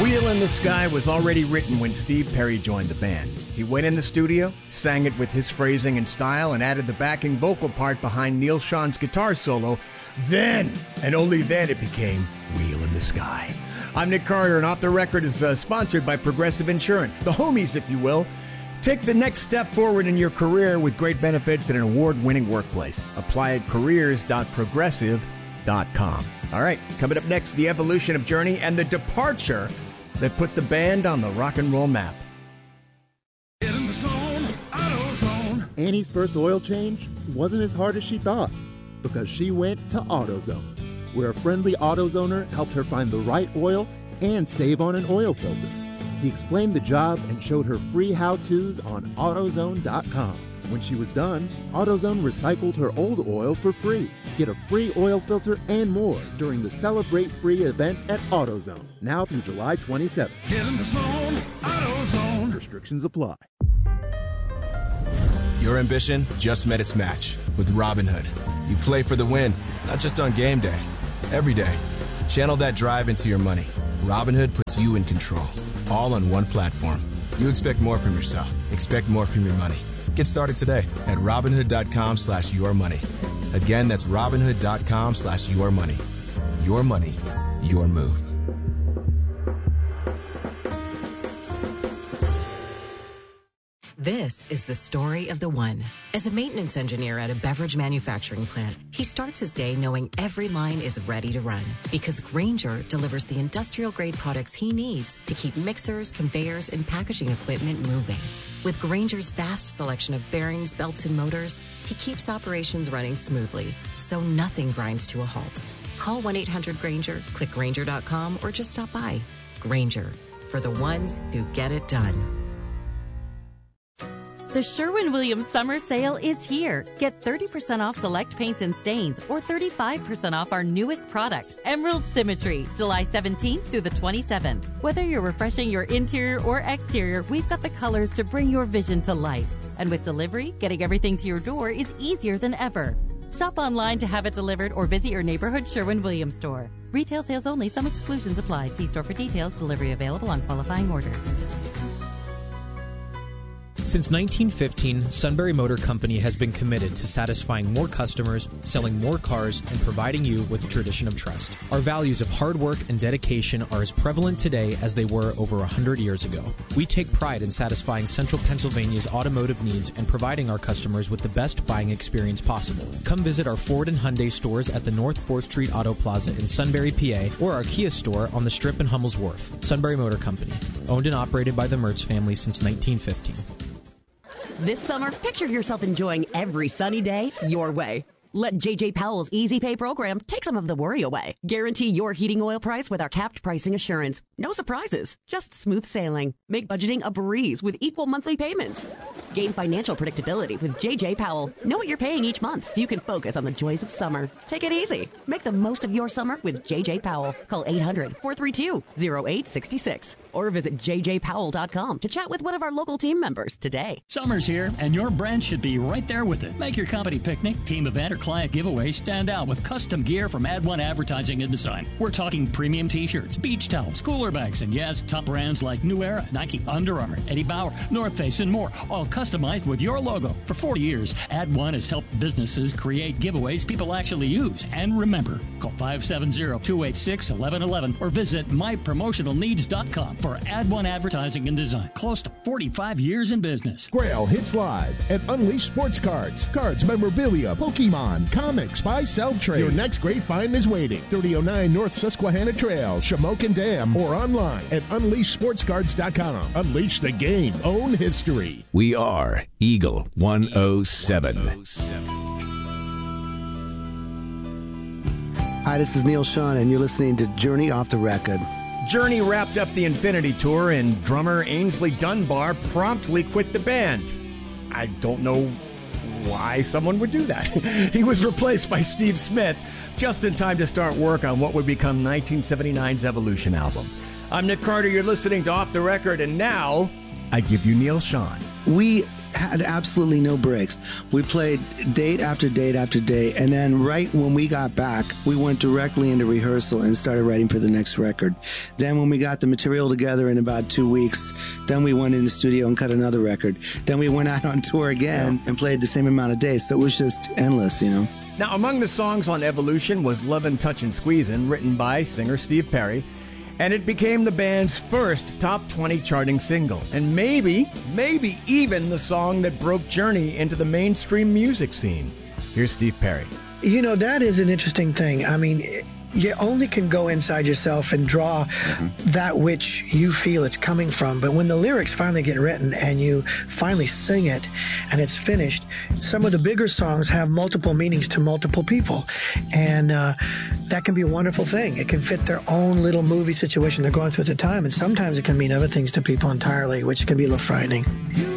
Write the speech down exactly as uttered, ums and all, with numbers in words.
Wheel in the Sky was already written when Steve Perry joined the band. He went in the studio, sang it with his phrasing and style, and added the backing vocal part behind Neil Sean's guitar solo. Then, and only then, it became Wheel in the Sky. I'm Nick Carter, and Off the Record is uh, sponsored by Progressive Insurance, the homies, if you will. Take the next step forward in your career with great benefits and an award-winning workplace. Apply at careers dot progressive dot com. All right, coming up next, the evolution of Journey and the departure that put the band on the rock and roll map. Get in the zone, AutoZone. Annie's first oil change wasn't as hard as she thought because she went to AutoZone, where a friendly AutoZoner helped her find the right oil and save on an oil filter. He explained the job and showed her free how-tos on AutoZone dot com. When she was done, AutoZone recycled her old oil for free. Get a free oil filter and more during the Celebrate Free event at AutoZone, now through July twenty-seventh. Get in the zone, AutoZone. Restrictions apply. Your ambition just met its match with Robinhood. You play for the win, not just on game day, every day. Channel that drive into your money. Robinhood puts you in control, all on one platform. You expect more from yourself. Expect more from your money. Get started today at Robinhood.com slash your money. Again, that's Robinhood.com slash your money. Your money, your move. This is the story of the one. As a maintenance engineer at a beverage manufacturing plant, he starts his day knowing every line is ready to run because Grainger delivers the industrial-grade products he needs to keep mixers, conveyors, and packaging equipment moving. With Grainger's vast selection of bearings, belts, and motors, he keeps operations running smoothly, so nothing grinds to a halt. Call one eight hundred Grainger, click Grainger dot com, or just stop by. Grainger, for the ones who get it done. The Sherwin-Williams summer sale is here. Get thirty percent off select paints and stains or thirty-five percent off our newest product, Emerald Symmetry, July seventeenth through the twenty-seventh. Whether you're refreshing your interior or exterior, we've got the colors to bring your vision to life. And with delivery, getting everything to your door is easier than ever. Shop online to have it delivered or visit your neighborhood Sherwin-Williams store. Retail sales only. Some exclusions apply. See store for details. Delivery available on qualifying orders. Since nineteen fifteen, Sunbury Motor Company has been committed to satisfying more customers, selling more cars, and providing you with a tradition of trust. Our values of hard work and dedication are as prevalent today as they were over one hundred years ago. We take pride in satisfying Central Pennsylvania's automotive needs and providing our customers with the best buying experience possible. Come visit our Ford and Hyundai stores at the North fourth Street Auto Plaza in Sunbury, P A, or our Kia store on the Strip in Hummel's Wharf. Sunbury Motor Company, owned and operated by the Mertz family since nineteen fifteen. This summer, picture yourself enjoying every sunny day your way. Let J J Powell's Easy Pay program take some of the worry away. Guarantee your heating oil price with our capped pricing assurance. No surprises, just smooth sailing. Make budgeting a breeze with equal monthly payments. Gain financial predictability with J J Powell. Know what you're paying each month so you can focus on the joys of summer. Take it easy. Make the most of your summer with J J Powell. Call eight hundred, four three two, oh eight six six or visit j j powell dot com to chat with one of our local team members today. Summer's here, and your brand should be right there with it. Make your company picnic, team event, or client giveaway stand out with custom gear from Ad One Advertising and Design. We're talking premium t-shirts, beach towels, cooler bags, and yes, top brands like New Era, Nike, Under Armour, Eddie Bauer, North Face, and more, all customized with your logo. For forty years, Ad One has helped businesses create giveaways people actually use and remember. Call five seven zero, two eight six, one one one one or visit my promotional needs dot com for Ad One Advertising and Design. Close to forty-five years in business. Grail hits live at Unleashed Sports Cards. Cards, memorabilia, Pokemon, comics, buy, sell, trade. Your next great find is waiting. thirty oh nine North Susquehanna Trail, Shamokin Dam, or online at unleashed sports cards dot com. Unleash the game. Own history. We are Eagle one oh seven. Hi, this is Neil Sean, and you're listening to Journey Off the Record. Journey wrapped up the Infinity Tour, and drummer Ainsley Dunbar promptly quit the band. I don't know why someone would do that. He was replaced by Steve Smith just in time to start work on what would become nineteen seventy-nine's Evolution album. I'm Nick Carter. You're listening to Off the Record, and now I give you Neil Sean. we had absolutely no breaks. We played date after date after date, and then right when we got back, we went directly into rehearsal and started writing for the next record. Then when we got the material together in about two weeks, then we went in the studio and cut another record. Then we went out on tour again and played the same amount of days, so it was just endless, you know. Now, among the songs on Evolution was Lovin', Touchin', Squeezin', written by singer Steve Perry, and it became the band's first top twenty charting single, and maybe, maybe even the song that broke Journey into the mainstream music scene. Here's Steve Perry. You know, that is an interesting thing. I mean, you only can go inside yourself and draw mm-hmm. that which you feel it's coming from. But when the lyrics finally get written and you finally sing it and it's finished, some of the bigger songs have multiple meanings to multiple people. And uh, that can be a wonderful thing. It can fit their own little movie situation they're going through at the time. And sometimes it can mean other things to people entirely, which can be a little frightening.